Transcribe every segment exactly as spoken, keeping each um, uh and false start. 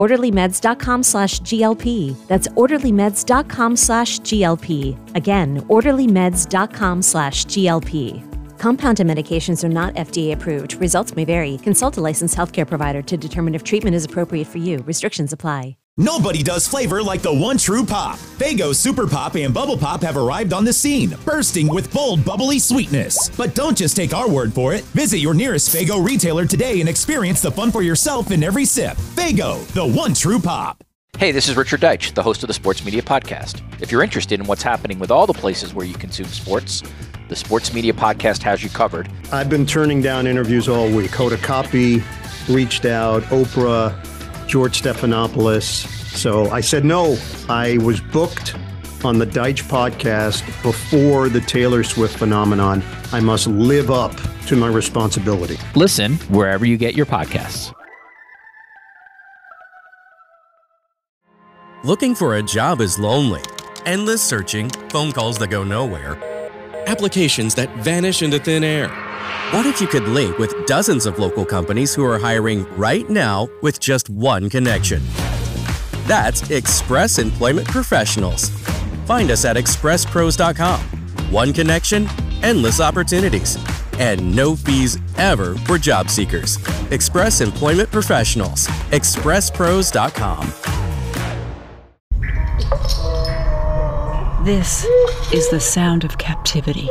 orderlymeds.com slash GLP. That's orderlymeds.com slash GLP. Again, orderlymeds.com slash GLP. Compounded medications are not F D A approved. Results may vary. Consult a licensed healthcare provider to determine if treatment is appropriate for you. Restrictions apply. Nobody does flavor like the one true pop. Faygo Super Pop and Bubble Pop have arrived on the scene, bursting with bold, bubbly sweetness. But don't just take our word for it. Visit your nearest Faygo retailer today and experience the fun for yourself in every sip. Faygo, the one true pop. Hey, this is Richard Deitch, the host of the Sports Media Podcast. If you're interested in what's happening with all the places where you consume sports, the Sports Media Podcast has you covered. I've been turning down interviews all week. Hoda Kotb reached out, Oprah, George Stephanopoulos. So I said no. I was booked on the Deitch podcast before the Taylor Swift phenomenon. I must live up to my responsibility. Listen wherever you get your podcasts. Looking for a job is lonely. Endless searching, phone calls that go nowhere, applications that vanish into thin air. What if you could link with dozens of local companies who are hiring right now with just one connection? That's Express Employment Professionals. Find us at express pros dot com. One connection, endless opportunities, and no fees ever for job seekers. Express Employment Professionals. express pros dot com. This is the sound of captivity.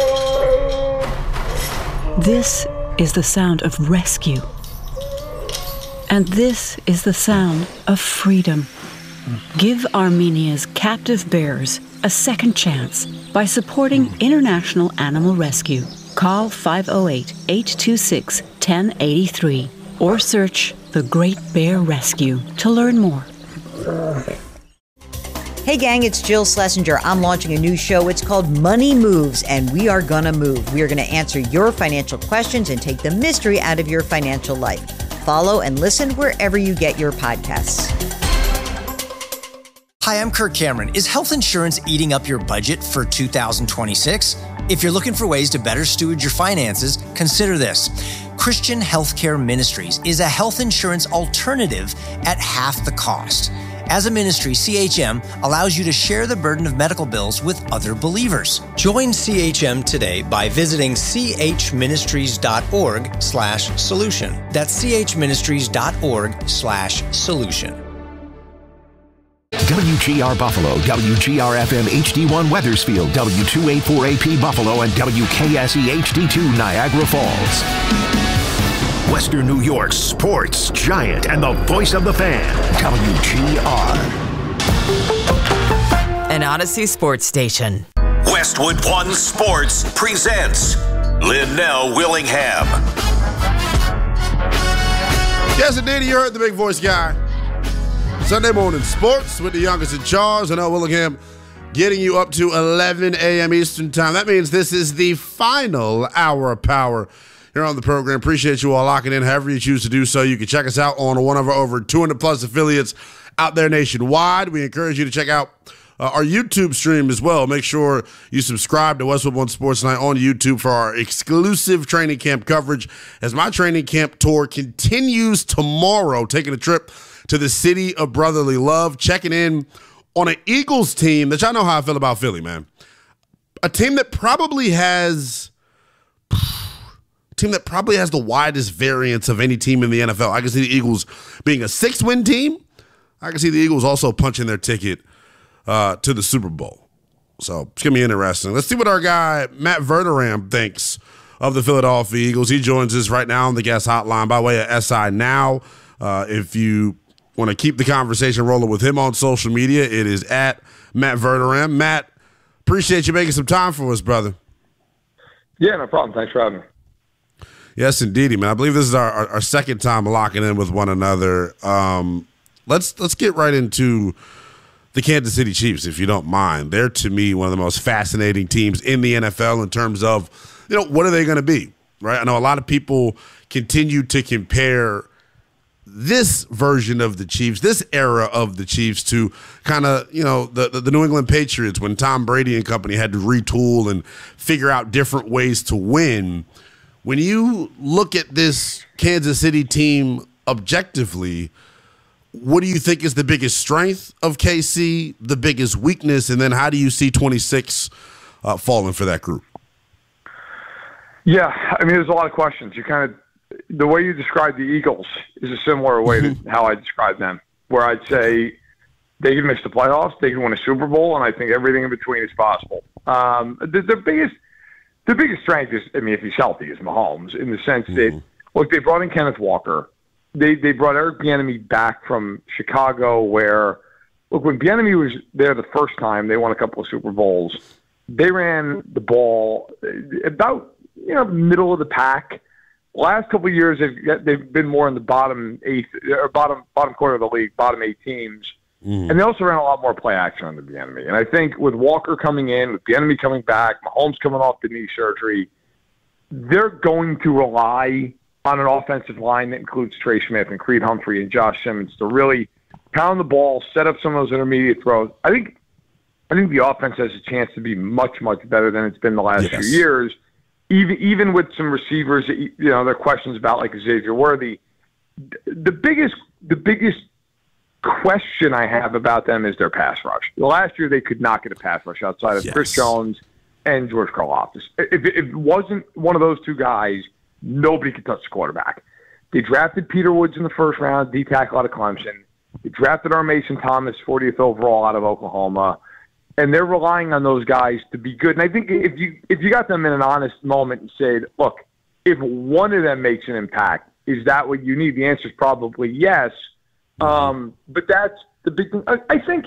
This is the sound of rescue. And this is the sound of freedom. Give Armenia's captive bears a second chance by supporting International Animal Rescue. Call five oh eight, eight two six, one oh eight three or search The Great Bear Rescue to learn more. Hey gang, it's Jill Schlesinger. I'm launching a new show. It's called Money Moves, and we are gonna move. We are gonna answer your financial questions and take the mystery out of your financial life. Follow and listen wherever you get your podcasts. Hi, I'm Kirk Cameron. Is health insurance eating up your budget for two thousand twenty-six? If you're looking for ways to better steward your finances, consider this. Christian Healthcare Ministries is a health insurance alternative at half the cost. As a ministry, C H M allows you to share the burden of medical bills with other believers. Join C H M today by visiting c h ministries dot org slash solution. That's c h ministries dot org slash solution. W G R Buffalo, W G R F M H D one Wethersfield, W two eighty-four A P Buffalo, and W K S E H D two Niagara Falls. Western New York's sports giant and the voice of the fan, W G R. An Odyssey sports station. Westwood One Sports presents Linnell Willingham. Yes, indeed, you heard the big voice guy. Sunday morning sports with the youngest in charge, Linnell Willingham, getting you up to eleven a.m. Eastern time. That means this is the final hour of power here on the program. Appreciate you all locking in however you choose to do so. You can check us out on one of our over two hundred plus affiliates out there nationwide. We encourage you to check out uh, our YouTube stream as well. Make sure you subscribe to Westwood One Sports Night on YouTube for our exclusive training camp coverage as my training camp tour continues tomorrow, taking a trip to the city of brotherly love, checking in on an Eagles team that y'all know how I feel about Philly, man. A team that probably has team that probably has the widest variance of any team in the N F L. I can see the Eagles being a six-win team. I can see the Eagles also punching their ticket uh, to the Super Bowl. So it's going to be interesting. Let's see what our guy Matt Verderame thinks of the Philadelphia Eagles. He joins us right now on the guest hotline by way of S I Now. Uh, if you want to keep the conversation rolling with him on social media, it is at Matt Verderame. Matt, appreciate you making some time for us, brother. Yeah, no problem. Thanks for having me. Yes, indeedy, man. I believe this is our, our, our second time locking in with one another. Um, let's let's get right into the Kansas City Chiefs, if you don't mind. They're, to me, one of the most fascinating teams in the N F L in terms of, you know, what are they going to be, right? I know a lot of people continue to compare this version of the Chiefs, this era of the Chiefs, to kind of, you know, the, the, the New England Patriots when Tom Brady and company had to retool and figure out different ways to win. When you look at this Kansas City team objectively, what do you think is the biggest strength of K C, the biggest weakness, and then how do you see twenty-six uh, falling for that group? Yeah, I mean, there's a lot of questions. You kind of the way you describe the Eagles is a similar way to how I describe them, where I'd say they can miss the playoffs, they can win a Super Bowl, and I think everything in between is possible. Um, the, the biggest, the biggest strength is, I mean, if he's healthy, is Mahomes in the sense mm-hmm. that look, they brought in Kenneth Walker. They they brought Eric Bieniemy back from Chicago, where look when Bieniemy was there the first time, they won a couple of Super Bowls. They ran the ball about you know middle of the pack. Last couple of years, they've they've been more in the bottom eighth or bottom bottom quarter of the league, bottom eight teams, mm. and they also ran a lot more play action on the Bieniemy. And I think with Walker coming in, with Bieniemy coming back, Mahomes coming off the knee surgery, they're going to rely on an offensive line that includes Trey Smith and Creed Humphrey and Josh Simmons to really pound the ball, set up some of those intermediate throws. I think I think the offense has a chance to be much, much better than it's been the last yes. few years, even even with some receivers that, you know, there are questions about, like Xavier Worthy. The biggest the biggest question I have about them is their pass rush. Last year they could not get a pass rush outside of yes. Chris Jones and George Karlaftis. If, if it wasn't one of those two guys, nobody could touch the quarterback. They drafted Peter Woods in the first round, D tackle out of Clemson. They drafted our Mason Thomas, fortieth overall out of Oklahoma. And they're relying on those guys to be good. And I think if you if you got them in an honest moment and said, look, if one of them makes an impact, is that what you need? The answer is probably yes. Um, but that's the big thing. I, I think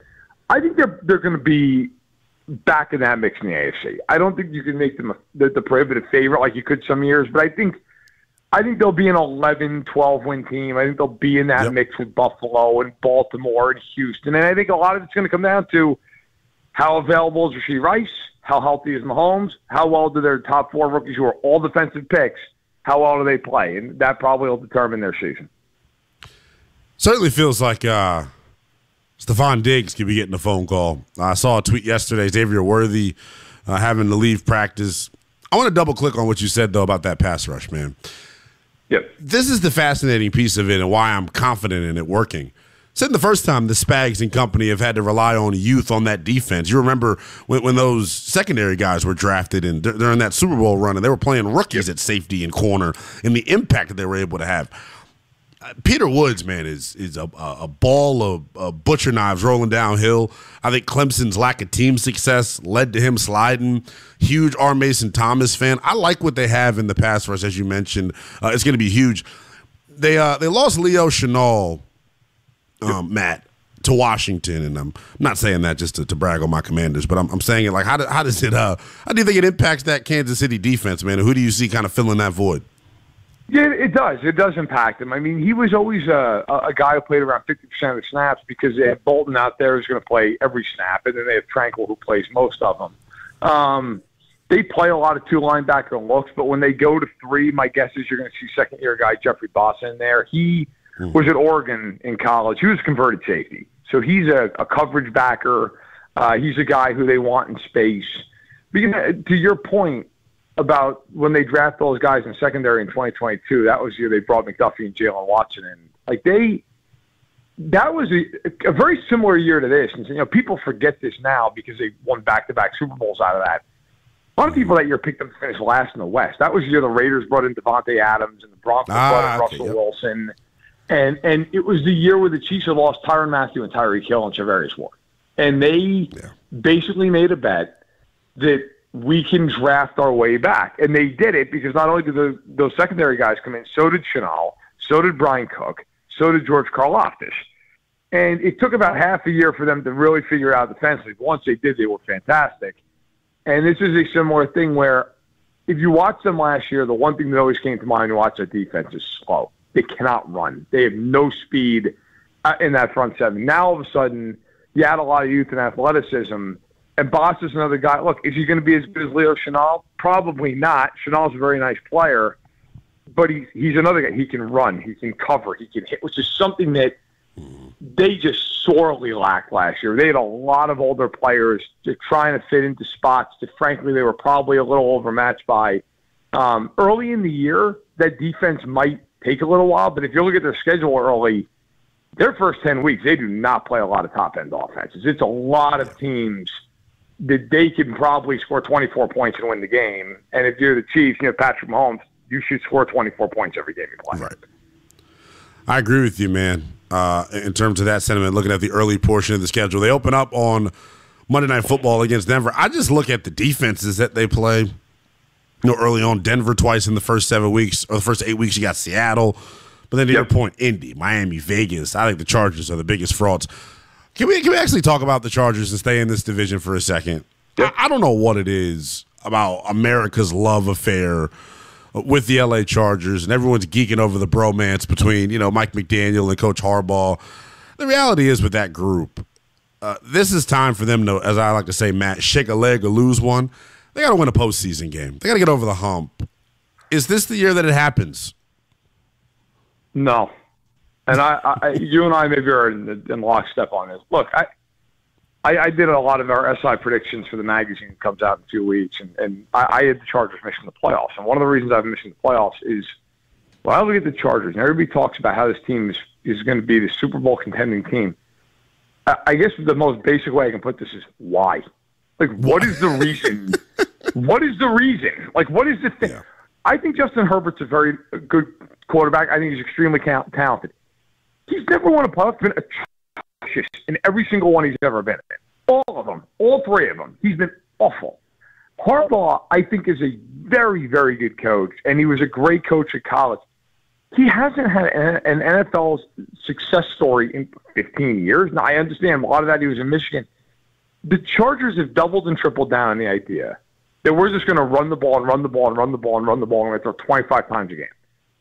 I think they're they're going to be back in that mix in the A F C. I don't think you can make them a, the, the prohibitive favorite like you could some years, but I think I think they'll be an eleven, twelve win team. I think they'll be in that yep. mix with Buffalo and Baltimore and Houston. And I think a lot of it's going to come down to how available is Rashee Rice, how healthy is Mahomes, how well do their top four rookies who are all defensive picks, how well do they play? And that probably will determine their season. Certainly feels like uh Stephon Diggs could be getting a phone call. I saw a tweet yesterday, Xavier Worthy uh, having to leave practice. I want to double-click on what you said, though, about that pass rush, man. Yep. This is the fascinating piece of it and why I'm confident in it working. Said the first time the Spags and company have had to rely on youth on that defense. You remember when, when those secondary guys were drafted and during that Super Bowl run, and they were playing rookies yep. at safety and corner, and the impact that they were able to have. Peter Woods, man, is is a, a ball of, of butcher knives rolling downhill. I think Clemson's lack of team success led to him sliding. Huge R. Mason Thomas fan. I like what they have in the pass rush, as you mentioned. Uh, it's going to be huge. They uh, they lost Leo Chenal, um, Matt, to Washington, and I'm not saying that just to, to brag on my Commanders, but I'm, I'm saying it like how do, how does it uh how do you think it impacts that Kansas City defense, man? And who do you see kind of filling that void? Yeah, it does. It does impact him. I mean, he was always a, a guy who played around fifty percent of the snaps because they had Bolton out there who's going to play every snap, and then they have Tranquil who plays most of them. Um, they play a lot of two linebacker looks, but when they go to three, my guess is you're going to see second-year guy Jeffrey Bossa in there. He mm-hmm. was at Oregon in college. He was converted safety. So he's a, a coverage backer. Uh, he's a guy who they want in space. Because, to your point, about when they draft those guys in secondary in twenty twenty-two, that was the year they brought McDuffie and Jalen Watson in. Like they, that was a, a very similar year to this. And you know, people forget this now because they won back-to-back Super Bowls out of that. A lot of people that year picked them to finish last in the West. That was the year the Raiders brought in Devontae Adams and the Broncos ah, brought in okay, Russell yep. Wilson. And and it was the year where the Chiefs had lost Tyrann Mathieu and Tyreek Hill and Charvarius Ward. And they yeah. basically made a bet that we can draft our way back. And they did it because not only did the, those secondary guys come in, so did Chenal, so did Brian Cook, so did George Karlaftis. And it took about half a year for them to really figure out defensively. But once they did, they were fantastic. And this is a similar thing where if you watch them last year, the one thing that always came to mind when you watch their defense is slow. They cannot run. They have no speed in that front seven. Now, all of a sudden, you add a lot of youth and athleticism, and Boss is another guy. Look, is he going to be as good as Leo Chenal? Probably not. Chenal's a very nice player, but he's, he's another guy. He can run. He can cover. He can hit, which is something that they just sorely lacked last year. They had a lot of older players just trying to fit into spots that, frankly, they were probably a little overmatched by. Um, early in the year, that defense might take a little while, but if you look at their schedule early, their first ten weeks, they do not play a lot of top-end offenses. It's a lot of teams that they can probably score twenty-four points and win the game. And if you're the Chiefs, you know, Patrick Mahomes, you should score twenty-four points every game you play. Right. I agree with you, man, uh, in terms of that sentiment, looking at the early portion of the schedule. They open up on Monday Night Football against Denver. I just look at the defenses that they play. You know, early on, Denver twice in the first seven weeks, or the first eight weeks, you got Seattle. But then to yep. your point, Indy, Miami, Vegas. I think the Chargers are the biggest frauds. Can we can we actually talk about the Chargers and stay in this division for a second? Yep. I, I don't know what it is about America's love affair with the L A Chargers, and everyone's geeking over the bromance between, you know, Mike McDaniel and Coach Harbaugh. The reality is with that group, uh, this is time for them to, as I like to say, Matt, shake a leg or lose one. They got to win a postseason game. They got to get over the hump. Is this the year that it happens? No. And I, I, you and I maybe are in, in lockstep on this. Look, I, I, I did a lot of our S I predictions for the magazine that comes out in a few weeks, and, and I, I had the Chargers missing the playoffs. And one of the reasons I've missing the playoffs is, when I look at the Chargers, and everybody talks about how this team is, is going to be the Super Bowl contending team, I, I guess the most basic way I can put this is why? Like, what is the reason? What is the reason? Like, what is the thing? Yeah. I think Justin Herbert's a very good quarterback. I think he's extremely talented. He's never won a playoff, been atrocious in every single one he's ever been in. All of them. All three of them. He's been awful. Harbaugh, I think, is a very, very good coach, and he was a great coach at college. He hasn't had an N F L success story in fifteen years. Now, I understand a lot of that he was in Michigan. The Chargers have doubled and tripled down on the idea that we're just going to run the ball and run the ball and run the ball and run the ball and throw twenty-five times a game.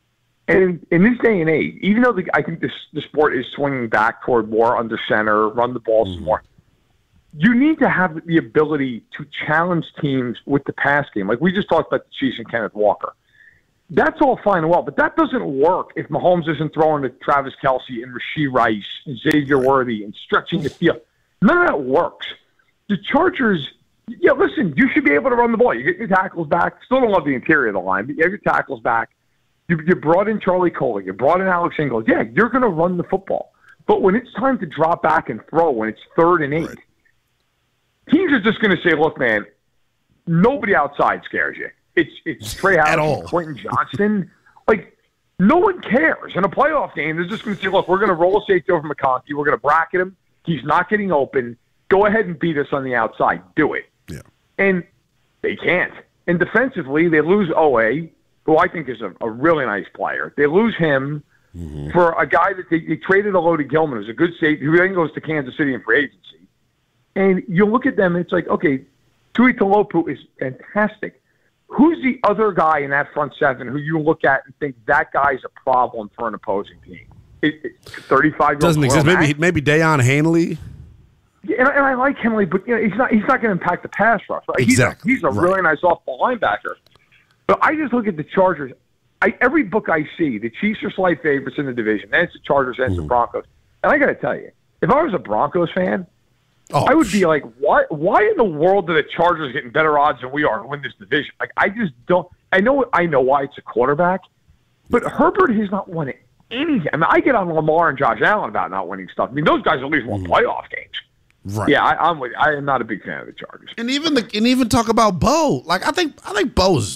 And in this day and age, even though the, I think this the sport is swinging back toward more under center, run the ball some more, you need to have the ability to challenge teams with the pass game. Like we just talked about the Chiefs and Kenneth Walker. That's all fine and well, but that doesn't work if Mahomes isn't throwing to Travis Kelce and Rashee Rice and Xavier Worthy and stretching the field. None of that works. The Chargers, yeah, listen, you should be able to run the ball. You get your tackles back. Still don't love the interior of the line, but you have your tackles back. You, you brought in Charlie Kohler. You brought in Alex Ingalls. Yeah, you're going to run the football. But when it's time to drop back and throw, when it's third and eight, right. teams are just going to say, look, man, nobody outside scares you. It's it's Trey Howard, Quentin Johnston. Like, no one cares. In a playoff game, they're just going to say, look, we're going to roll a safety over McConkey. We're going to bracket him. He's not getting open. Go ahead and beat us on the outside. Do it. Yeah. And they can't. And defensively, they lose O A, who I think is a, a really nice player. They lose him mm-hmm. for a guy that they, they traded a load of Gilman, who's a good safety, who then goes to Kansas City in free agency. And you look at them, it's like, okay, Tui Tuipulotu is fantastic. Who's the other guy in that front seven who you look at and think that guy's a problem for an opposing team? It, it, thirty-five doesn't exist. Maybe maybe Deion Hanley. Yeah, and, and I like Henley, but you know he's not he's not going to impact the pass rush. Right? Exactly. He's a, he's a right. really nice off-ball linebacker. But I just look at the Chargers. I, every book I see, the Chiefs are slight favorites in the division. Then it's the Chargers, then it's mm. the Broncos. And I got to tell you, if I was a Broncos fan, oh, I would be like, why Why in the world are the Chargers getting better odds than we are to win this division? Like, I just don't – I know I know why it's a quarterback, but Herbert has not won anything. I mean, I get on Lamar and Josh Allen about not winning stuff. I mean, those guys at least won mm. playoff games. Right. Yeah, I, I'm with, I am not a big fan of the Chargers. And even the and even talk about Bo. Like I think I think Bo's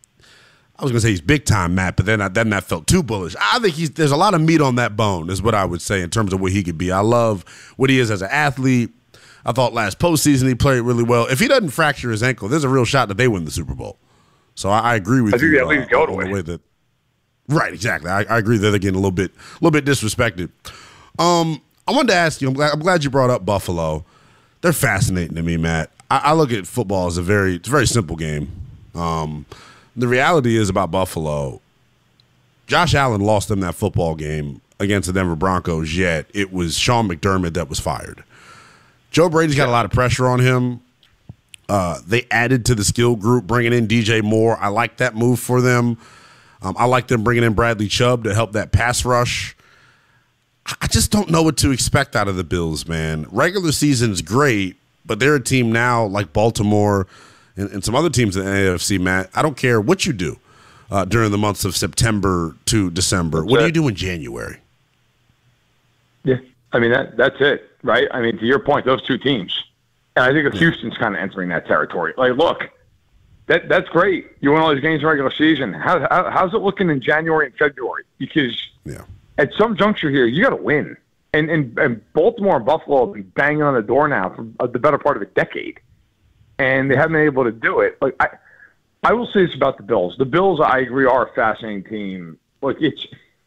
I was gonna say he's big time, Matt, but then I, then that felt too bullish. I think he's there's a lot of meat on that bone, is what I would say in terms of what he could be. I love what he is as an athlete. I thought last postseason he played really well. If he doesn't fracture his ankle, there's a real shot that they win the Super Bowl. So I, I agree with I you. I think at least uh, go to the it. way that, right, exactly. I, I agree that they're getting a little bit a little bit disrespected. Um, I wanted to ask you. I'm glad, I'm glad you brought up Buffalo. They're fascinating to me, Matt. I, I look at football as a very it's a very simple game. Um, the reality is about Buffalo, Josh Allen lost them that football game against the Denver Broncos, yet it was Sean McDermott that was fired. Joe Brady's got a lot of pressure on him. Uh, they added to the skill group, bringing in D J Moore. I like that move for them. Um, I like them bringing in Bradley Chubb to help that pass rush. I just don't know what to expect out of the Bills, man. Regular season's great, but they're a team now like Baltimore and, and some other teams in the A F C, Matt. I don't care what you do uh, during the months of September to December. What do you do in January? Yeah, I mean, that that's it, right? I mean, to your point, those two teams. And I think if Houston's kind of entering that territory. Like, look, that that's great. You win all these games in regular season. How, how how's it looking in January and February? Because yeah. at some juncture here, you got to win. And, and and Baltimore and Buffalo have been banging on the door now for the better part of a decade, and they haven't been able to do it. Like I, I will say this about the Bills. The Bills, I agree, are a fascinating team. Look, it's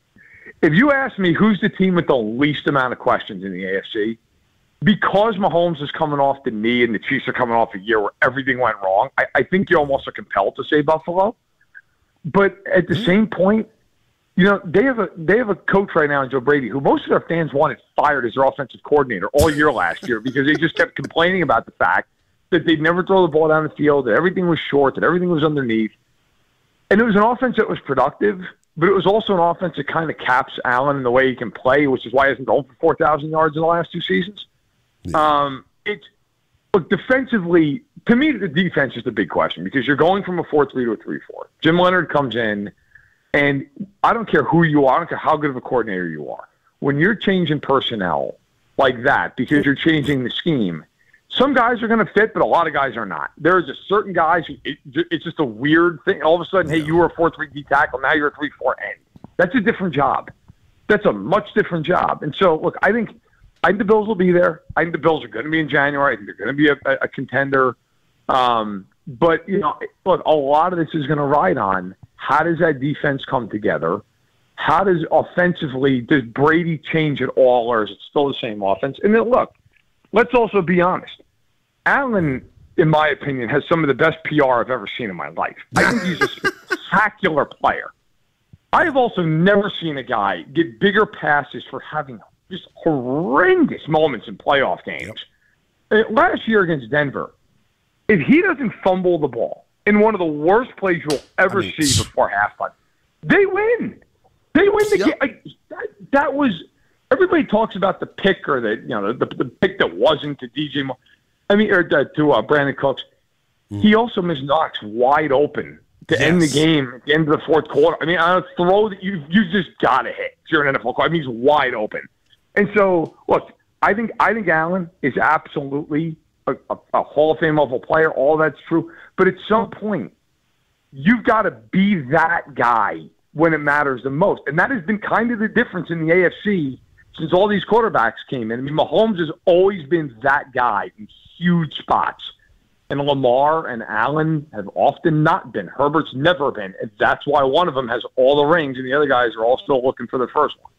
if you ask me who's the team with the least amount of questions in the A F C, because Mahomes is coming off the knee and the Chiefs are coming off a year where everything went wrong, I, I think you almost are compelled to say Buffalo. But at the same point, you know, they have a they have a coach right now, Joe Brady, who most of their fans wanted fired as their offensive coordinator all year last year because they just kept complaining about the fact that they'd never throw the ball down the field, that everything was short, that everything was underneath. And it was an offense that was productive, but it was also an offense that kind of caps Allen in the way he can play, which is why he hasn't gone for four thousand yards in the last two seasons. Yeah. Um, it, look, defensively, to me, the defense is the big question because you're going from a four three to a three four. Jim Leonard comes in, and I don't care who you are, I don't care how good of a coordinator you are. When you're changing personnel like that because you're changing the scheme, some guys are going to fit, but a lot of guys are not. There's just certain guys who it, it's just a weird thing. All of a sudden, hey, you were a four three D tackle, now you're a three four end. That's a different job. That's a much different job. And so, look, I think I think the Bills will be there. I think the Bills are going to be in January. I think they're going to be a, a, a contender. Um, but, you know, look, a lot of this is going to ride on how does that defense come together? How does offensively, does Brady change at all, or is it still the same offense? And then, look, let's also be honest. Allen, in my opinion, has some of the best P R I've ever seen in my life. I think he's a spectacular player. I have also never seen a guy get bigger passes for having just horrendous moments in playoff games. Yep. Last year against Denver, if he doesn't fumble the ball in one of the worst plays you'll ever I mean, see before halftime, they win. They win the yep. game. Like, that, that was everybody talks about the pick or the you know the, the pick that wasn't to D J. Moore. I mean, or to, to uh, Brandon Cooks. Mm. He also missed Knox wide open to yes. end the game at the end of the fourth quarter. I mean, on a throw that you you just got to hit. If you're an N F L player, I mean, he's wide open. And so, look, I think I think Allen is absolutely a, a, a Hall of Fame level player. All that's true. But at some point, you've got to be that guy when it matters the most. And that has been kind of the difference in the A F C since all these quarterbacks came in. I mean, Mahomes has always been that guy in huge spots. And Lamar and Allen have often not been. Herbert's never been. And that's why one of them has all the rings and the other guys are all still looking for their first one.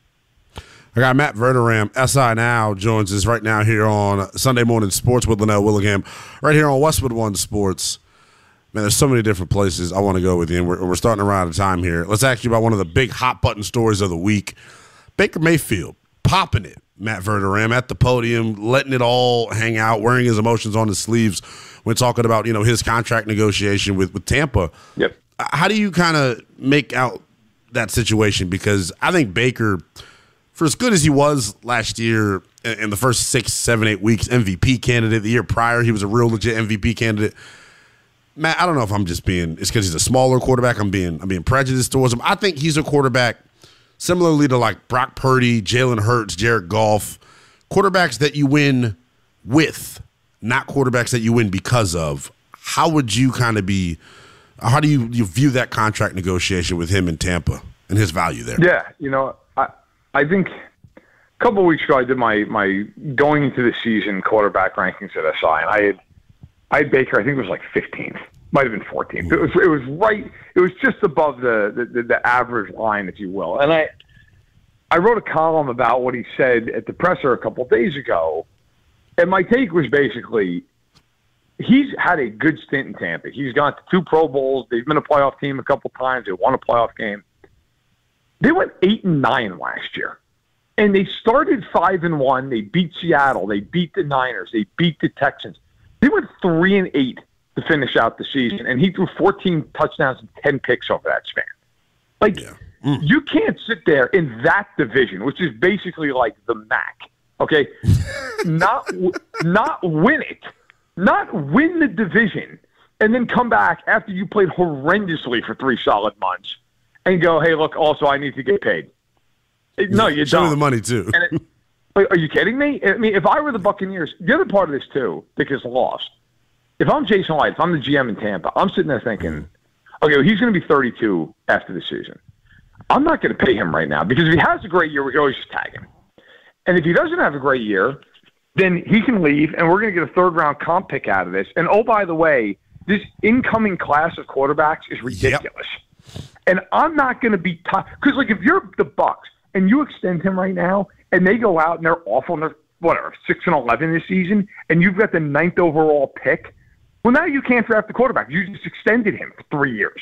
I got Matt Verderame, S I Now, joins us right now here on Sunday Morning Sports with Linnell Willingham, right here on Westwood One Sports. Man, there's so many different places I want to go with you, and we're, we're starting to run out of time here. Let's ask you about one of the big hot-button stories of the week. Baker Mayfield, popping it, Matt Verderame, at the podium, letting it all hang out, wearing his emotions on his sleeves when talking about, you know, his contract negotiation with, with Tampa. Yep. How do you kind of make out that situation? Because I think Baker – for as good as he was last year in the first six, seven, eight weeks, M V P candidate. The year prior, he was a real legit M V P candidate. Matt, I don't know if I'm just being, it's because he's a smaller quarterback. I'm being I'm being prejudiced towards him. I think he's a quarterback similarly to like Brock Purdy, Jalen Hurts, Jared Goff, quarterbacks that you win with, not quarterbacks that you win because of. How would you kind of be, how do you, you view that contract negotiation with him in Tampa and his value there? Yeah, you know, I, I think a couple of weeks ago I did my my going into the season quarterback rankings at S I, and I had I had Baker. I think it was like fifteenth, might have been fourteenth. It was it was right. It was just above the the, the average line, if you will. And I I wrote a column about what he said at the presser a couple of days ago, and my take was basically he's had a good stint in Tampa. He's gone to two Pro Bowls. They've been a playoff team a couple times. They won a playoff game. They went eight and nine last year, and they started five and one. They beat Seattle. They beat the Niners. They beat the Texans. They went three and eight to finish out the season, and he threw fourteen touchdowns and ten picks over that span. Like yeah. mm. you can't sit there in that division, which is basically like the M A C. Okay, not not win it, not win the division, and then come back after you played horrendously for three solid months. And go, hey, look, also, I need to get paid. No, you Show don't. me the money, too. And it, are you kidding me? I mean, if I were the Buccaneers, the other part of this, too, that gets lost. If I'm Jason Light, if I'm the G M in Tampa, I'm sitting there thinking, okay, well, he's going to be thirty-two after the season. I'm not going to pay him right now because if he has a great year, we can always just tag him. And if he doesn't have a great year, then he can leave, and we're going to get a third-round comp pick out of this. And, oh, by the way, this incoming class of quarterbacks is ridiculous. Yep. And I'm not going to be – because, like, if you're the Bucs and you extend him right now and they go out and they're awful and they're, whatever, six and eleven this season, and you've got the ninth overall pick, well, now you can't draft the quarterback. You just extended him for three years.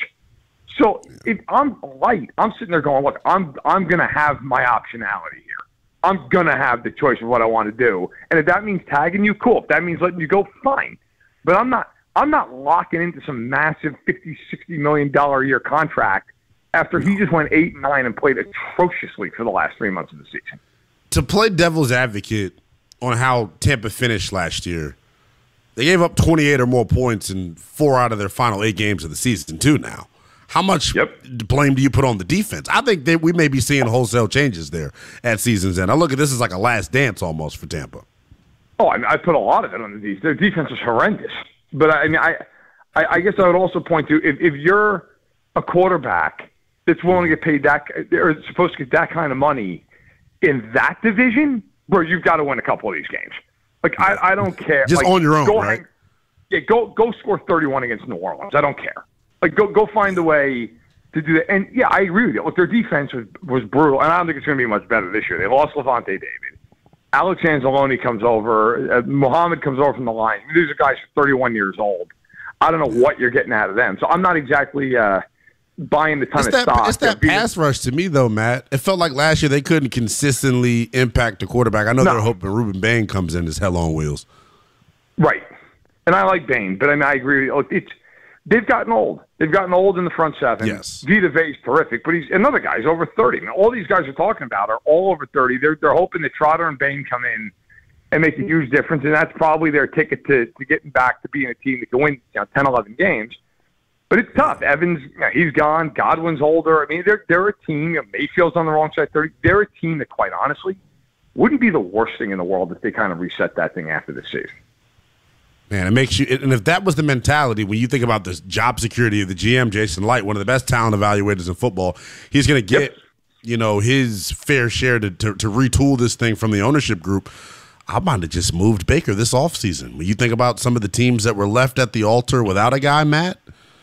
So if I'm Light, I'm sitting there going, look, I'm I'm going to have my optionality here. I'm going to have the choice of what I want to do. And if that means tagging you, cool. If that means letting you go, fine. But I'm not I'm not locking into some massive fifty, sixty million dollars a year contract after he just went eight and nine and played atrociously for the last three months of the season. To play devil's advocate on how Tampa finished last year, they gave up twenty-eight or more points in four out of their final eight games of the season, too, now. How much yep. blame do you put on the defense? I think that we may be seeing wholesale changes there at season's end. I look at this as like a last dance almost for Tampa. Oh, I mean, I put a lot of it on the defense. Their defense was horrendous. But, I mean, I, I, I guess I would also point to if, if you're a quarterback that's willing to get paid that – or supposed to get that kind of money in that division, bro, you've got to win a couple of these games. Like, I, I don't care. Just like, on your own, go right? Hang, yeah, go go score thirty-one against New Orleans. I don't care. Like, go go find a way to do that. And, yeah, I agree with you. Look, their defense was, was brutal, and I don't think it's going to be much better this year. They lost Levante David. Alex Anzalone comes over. Uh, Muhammad comes over from the line. I mean, these are guys who are thirty-one years old. I don't know what you're getting out of them. So I'm not exactly uh, buying the ton it's of that, stock. It's that pass rush to me, though, Matt. It felt like last year they couldn't consistently impact the quarterback. I know no. they're hoping Ruben Bain comes in as hell on wheels. Right. And I like Bain, but I mean, I agree with you. It's, they've gotten old. They've gotten old in the front seven. Yes. Vita Vea's terrific, but he's another guy's over thirty. Now, all these guys are talking about are all over thirty. They're they're hoping that Trotter and Bain come in and make a huge difference, and that's probably their ticket to, to getting back to being a team that can win, you know, ten, eleven games. But it's tough. Evans, you know, he's gone. Godwin's older. I mean, they're they're a team. You know, Mayfield's on the wrong side thirty. They're a team that, quite honestly, wouldn't be the worst thing in the world if they kind of reset that thing after the season. Man, it makes you – and if that was the mentality, when you think about the job security of the G M, Jason Light, one of the best talent evaluators in football, he's going to get, yep. you know, his fair share to, to to retool this thing from the ownership group. I might have just moved Baker this offseason. When you think about some of the teams that were left at the altar without a guy, Matt,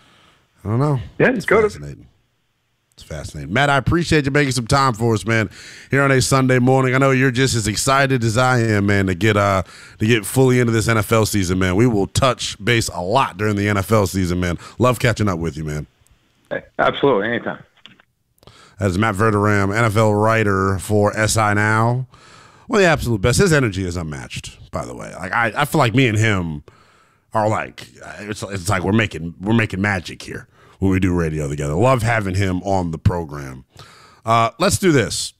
I don't know. Yeah, it's go fascinating. To- It's fascinating. Matt, I appreciate you making some time for us, man, here on a Sunday morning. I know you're just as excited as I am, man, to get uh to get fully into this N F L season, man. We will touch base a lot during the N F L season, man. Love catching up with you, man. Hey, absolutely, anytime. That is Matt Verderame, N F L writer for S I Now. Well, the absolute best. His energy is unmatched, by the way. Like I, I feel like me and him are like it's it's like we're making we're making magic here when we do radio together. Love having him on the program. Uh, let's do this.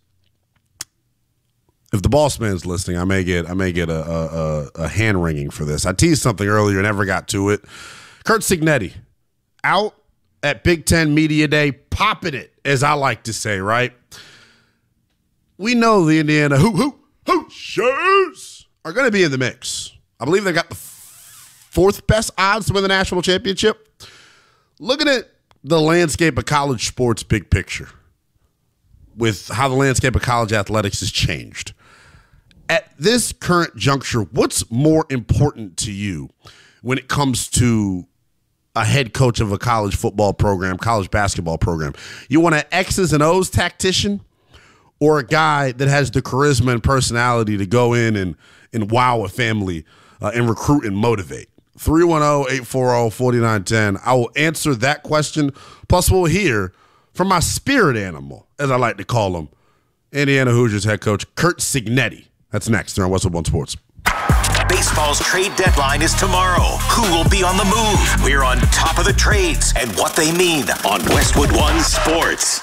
If the boss man's listening, I may get I may get a, a, a hand wringing for this. I teased something earlier, never got to it. Curt Cignetti out at Big Ten Media Day, popping it, as I like to say, right? We know the Indiana Hoo Hoo Hoosiers are going to be in the mix. I believe they got the fourth best odds to win the national championship. Looking at the landscape of college sports big picture with how the landscape of college athletics has changed. At this current juncture, what's more important to you when it comes to a head coach of a college football program, college basketball program? You want an X's and O's tactician or a guy that has the charisma and personality to go in and, and wow a family uh, and recruit and motivate? three one zero, eight four zero, four nine one zero. I will answer that question. Plus, we'll hear from my spirit animal, as I like to call him, Indiana Hoosiers head coach Curt Cignetti. That's next here on Westwood One Sports. Baseball's trade deadline is tomorrow. Who will be on the move? We're on top of the trades and what they mean on Westwood One Sports.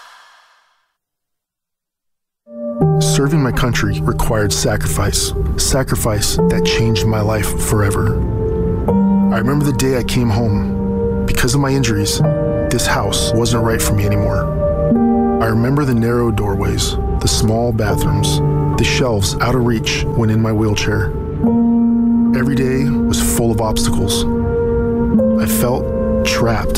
Serving my country required sacrifice. Sacrifice that changed my life forever. I remember the day I came home. Because of my injuries, this house wasn't right for me anymore. I remember the narrow doorways, the small bathrooms, the shelves out of reach when in my wheelchair. Every day was full of obstacles. I felt trapped.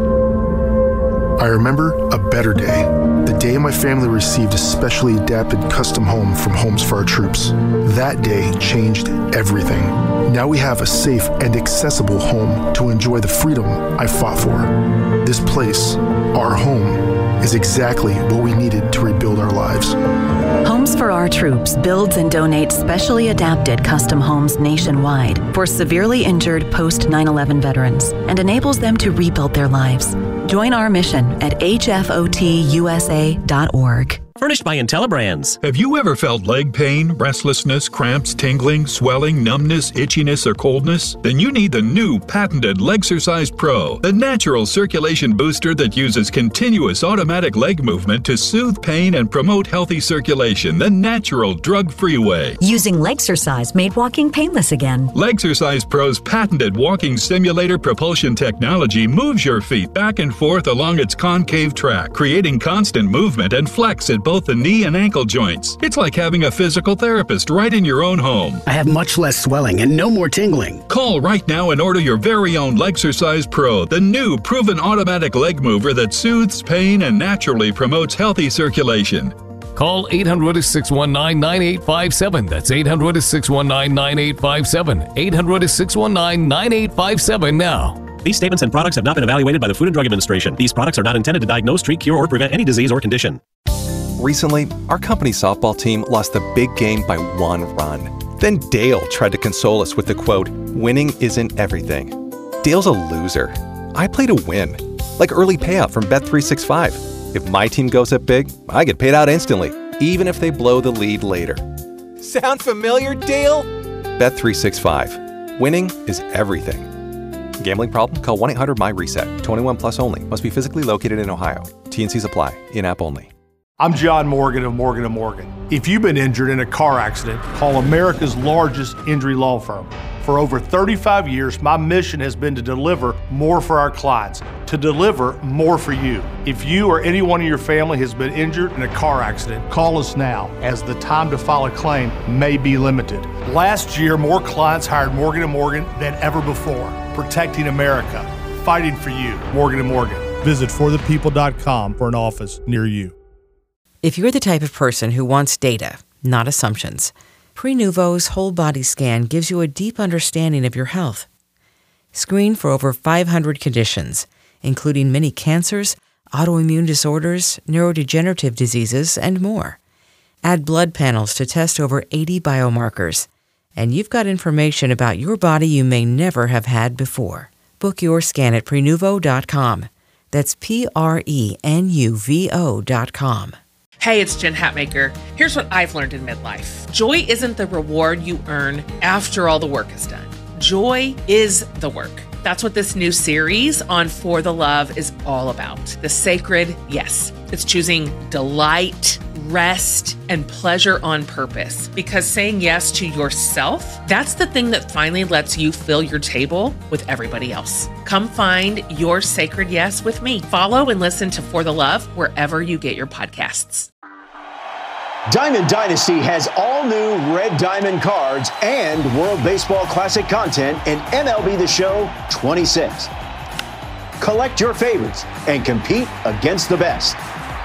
I remember a better day, the day my family received a specially adapted custom home from Homes for Our Troops. That day changed everything. Now we have a safe and accessible home to enjoy the freedom I fought for. This place, our home, is exactly what we needed to rebuild our lives. Homes for Our Troops builds and donates specially adapted custom homes nationwide for severely injured post nine eleven veterans and enables them to rebuild their lives. Join our mission at H F O T U S A dot org. Furnished by IntelliBrands. Have you ever felt leg pain, restlessness, cramps, tingling, swelling, numbness, itchiness, or coldness? Then you need the new patented Legsercise Pro, the natural circulation booster that uses continuous automatic leg movement to soothe pain and promote healthy circulation the natural, drug-free way. Using Legsercise made walking painless again. Legsercise Pro's patented walking simulator propulsion technology moves your feet back and forth along its concave track, creating constant movement and flex at both the knee and ankle joints. It's like having a physical therapist right in your own home. I have much less swelling and no more tingling. Call right now and order your very own Legsercise Pro, the new proven automatic leg mover that soothes pain and naturally promotes healthy circulation. Call eight hundred, six one nine, nine eight five seven. That's eight hundred, six one nine, nine eight five seven. eight hundred, six one nine, nine eight five seven now. These statements and products have not been evaluated by the Food and Drug Administration. These products are not intended to diagnose, treat, cure, or prevent any disease or condition. Recently, our company softball team lost the big game by one run. Then Dale tried to console us with the quote, "Winning isn't everything." Dale's a loser. I play to win. Like early payout from Bet three sixty-five. If my team goes up big, I get paid out instantly, even if they blow the lead later. Sound familiar, Dale? Bet three sixty-five. Winning is everything. Gambling problem? Call one eight hundred M Y reset. twenty-one plus only. Must be physically located in Ohio. T and Cs apply. In-app only. I'm John Morgan of Morgan and Morgan. If you've been injured in a car accident, call America's largest injury law firm. For over thirty-five years, my mission has been to deliver more for our clients, to deliver more for you. If you or anyone in your family has been injured in a car accident, call us now, as the time to file a claim may be limited. Last year, more clients hired Morgan and Morgan than ever before, protecting America, fighting for you. Morgan and Morgan. Visit for the people dot com for an office near you. If you're the type of person who wants data, not assumptions, Prenuvo's whole body scan gives you a deep understanding of your health. Screen for over five hundred conditions, including many cancers, autoimmune disorders, neurodegenerative diseases, and more. Add blood panels to test over eighty biomarkers, and you've got information about your body you may never have had before. Book your scan at Prenuvo dot com. That's P R E N U V O dot com. Hey, it's Jen Hatmaker. Here's what I've learned in midlife. Joy isn't the reward you earn after all the work is done. Joy is the work. That's what this new series on For the Love is all about. The sacred yes. It's choosing delight, rest, and pleasure on purpose. Because saying yes to yourself, that's the thing that finally lets you fill your table with everybody else. Come find your sacred yes with me. Follow and listen to For the Love wherever you get your podcasts. Diamond Dynasty has all new Red Diamond cards and World Baseball Classic content in M L B The Show twenty-six. Collect your favorites and compete against the best.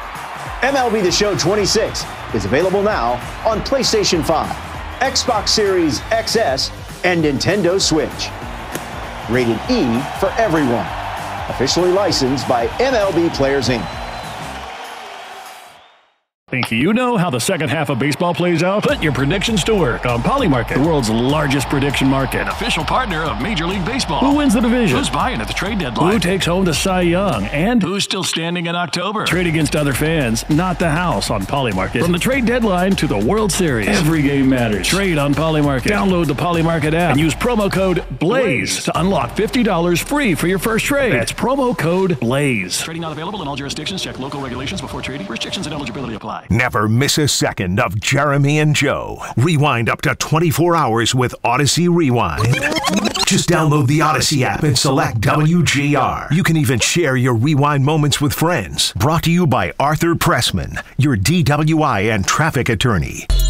M L B The Show twenty-six is available now on PlayStation five, Xbox Series X S, and Nintendo Switch. Rated E for everyone. Officially licensed by M L B Players Incorporated. Think you know how the second half of baseball plays out? Put your predictions to work on Polymarket, the world's largest prediction market. Official partner of Major League Baseball. Who wins the division? Who's buying at the trade deadline? Who takes home the Cy Young? And who's still standing in October? Trade against other fans, not the house on Polymarket. From the trade deadline to the World Series, every game matters. Trade on Polymarket. Download the Polymarket app and use promo code BLAZE to unlock fifty dollars free for your first trade. That's promo code BLAZE. Trading not available in all jurisdictions. Check local regulations before trading. Restrictions and eligibility apply. apply. Never miss a second of Jeremy and Joe. Rewind up to twenty-four hours with Odyssey Rewind. Just download the Odyssey app and select W G R. You can even share your Rewind moments with friends. Brought to you by Arthur Pressman, your D W I and traffic attorney.